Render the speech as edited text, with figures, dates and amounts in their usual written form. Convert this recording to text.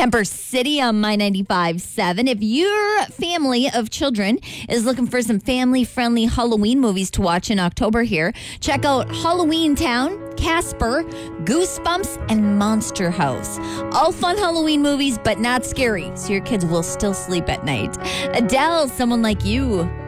Temper City on My 95.7. If your family of children is looking for some family-friendly Halloween movies to watch in October here, check out Halloween Town, Casper, Goosebumps, and Monster House. All fun Halloween movies, but not scary, so your kids will still sleep at night. Adele, Someone Like You.